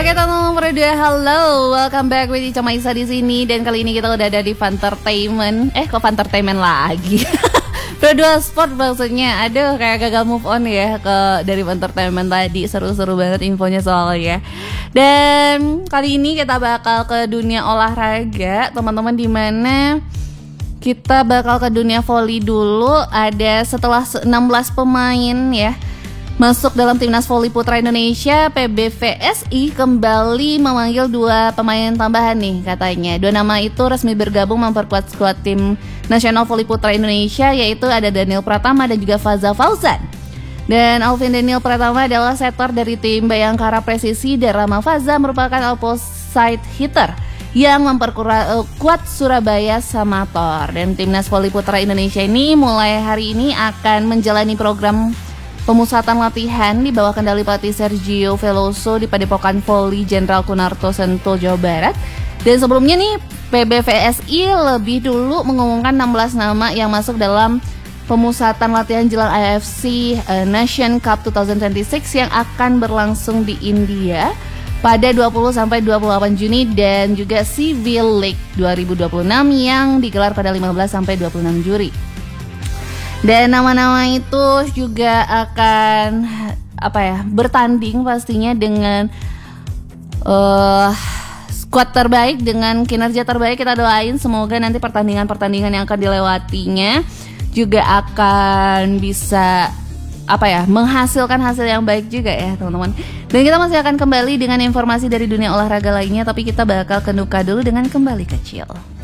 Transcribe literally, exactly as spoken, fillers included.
Oke teman-teman berdua, halo, welcome back with Ica Maisa di sini. Dan kali ini kita udah ada di Fantertainment. Eh kok Fantertainment lagi? Berdua Sport maksudnya. Aduh kayak gagal move on ya ke dari Fantertainment tadi. Seru-seru banget infonya soalnya. Dan kali ini kita bakal ke dunia olahraga teman-teman, dimana kita bakal ke dunia voli dulu. Ada setelah enam belas pemain ya masuk dalam timnas voli putra Indonesia, P B V S I kembali memanggil dua pemain tambahan nih katanya. Dua nama itu resmi bergabung memperkuat skuad tim nasional voli putra Indonesia, yaitu ada Daniel Pratama dan juga Faza Fauzan. Dan Alvin Daniel Pratama adalah setter dari tim Bayangkara Presisi, dan Rama Faza merupakan opposite hitter yang memperkuat Surabaya Samator. Dan timnas voli putra Indonesia ini mulai hari ini akan menjalani program pemusatan latihan di bawah kendali pelatih Sergio Veloso di Padepokan Voli Jenderal Kunarto Sentul, Jawa Barat. Dan sebelumnya nih P B V S I lebih dulu mengumumkan enam belas nama yang masuk dalam pemusatan latihan jelang A F C uh, Nation Cup dua ribu dua puluh enam yang akan berlangsung di India pada dua puluh sampai dua puluh delapan Juni, dan juga Civil League dua ribu dua puluh enam yang digelar pada lima belas sampai dua puluh enam Juli. Dan nama-nama itu juga akan apa ya bertanding pastinya dengan uh, skuad terbaik, dengan kinerja terbaik. Kita doain semoga nanti pertandingan-pertandingan yang akan dilewatinya juga akan bisa apa ya menghasilkan hasil yang baik juga ya teman-teman. Dan kita masih akan kembali dengan informasi dari dunia olahraga lainnya, tapi kita bakal ke Nuka dulu dengan Kembali Kecil.